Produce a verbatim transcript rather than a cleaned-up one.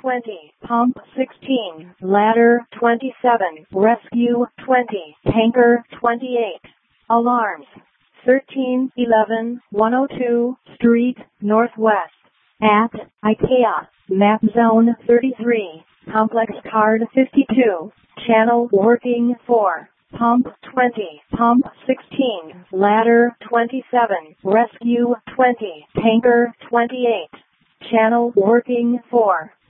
twenty, pump sixteen, ladder twenty-seven, rescue twenty, tanker twenty-eight. Alarms thirteen eleven one oh two Street Northwest. At IKEA, map zone thirty-three, complex card fifty-two, channel working four, pump twenty, pump sixteen, ladder twenty-seven, rescue twenty, tanker twenty-eight, channel working four.